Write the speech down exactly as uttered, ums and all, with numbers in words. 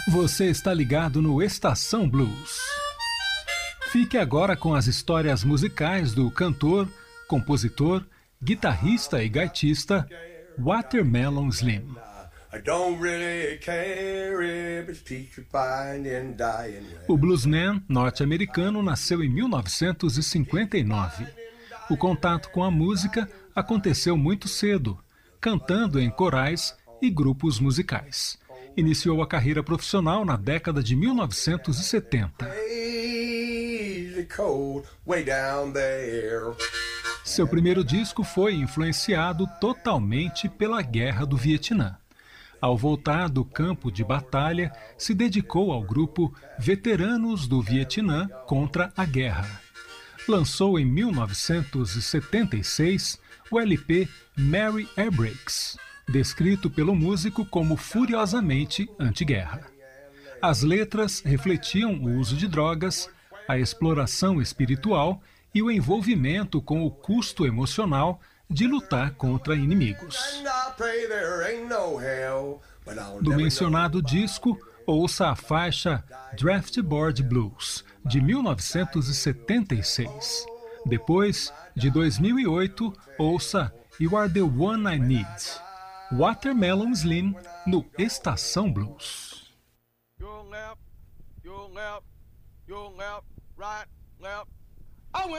Você está ligado no Estação Blues. Fique agora com as histórias musicais do cantor, compositor, guitarrista e gaitista Watermelon Slim. O bluesman norte-americano nasceu em mil novecentos e cinquenta e nove. O contato com a música aconteceu muito cedo, cantando em corais e grupos musicais. Iniciou a carreira profissional na década de mil novecentos e setenta. Seu primeiro disco foi influenciado totalmente pela Guerra do Vietnã. Ao voltar do campo de batalha, se dedicou ao grupo Veteranos do Vietnã contra a Guerra. Lançou em mil novecentos e setenta e seis o L P Merry Airbreaks, descrito pelo músico como furiosamente anti-guerra. As letras refletiam o uso de drogas, a exploração espiritual e o envolvimento com o custo emocional de lutar contra inimigos. Do mencionado disco, ouça a faixa Draftboard Blues, de mil novecentos e setenta e seis. Depois, de dois mil e oito, ouça You Are the One I Need. Watermelon Slim, no Estação Blues. Your left, your left, your left, right, left.